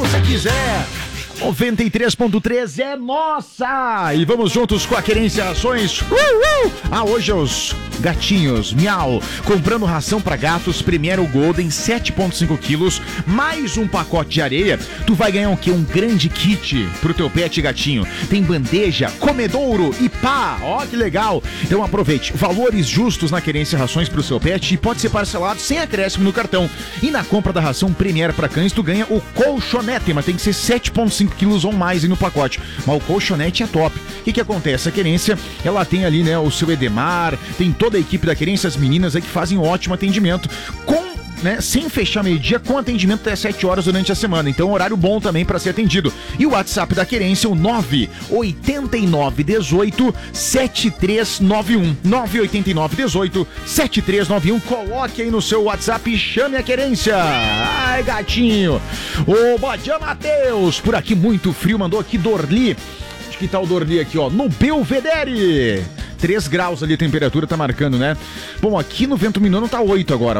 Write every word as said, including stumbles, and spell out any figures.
você quiser. noventa e três ponto três é nossa! E vamos juntos com a Querência Rações. Uh, uh! Ah, hoje é os gatinhos, miau. Comprando ração pra gatos, Premier Golden, sete vírgula cinco quilos, mais um pacote de areia. Tu vai ganhar o quê? Um grande kit pro teu pet gatinho. Tem bandeja, comedouro e pá! Ó, que legal! Então aproveite. Valores justos na Querência Rações pro seu pet e pode ser parcelado sem acréscimo no cartão. E na compra da ração Premier pra cães, tu ganha o colchonete, mas tem que ser sete vírgula cinco quilos ou mais aí no pacote. Mas o colchonete é top. O que que acontece? A Querência, ela tem ali, né, o seu Edemar, tem toda a equipe da Querência, as meninas aí que fazem um ótimo atendimento, com, né, sem fechar meio-dia, com atendimento até sete horas durante a semana. Então, horário bom também para ser atendido. E o WhatsApp da Querência, o nove oito nove um oito sete três nove um. nove oito nove um oito sete três nove um. Coloque aí no seu WhatsApp e chame a Querência. Ai, gatinho. Ô, Badian Matheus, por aqui muito frio, mandou aqui Dorli. Acho que tá o Dorli aqui, ó, no Belvedere. três graus ali a temperatura tá marcando, né? Bom, aqui no Vento Minuano tá oito agora.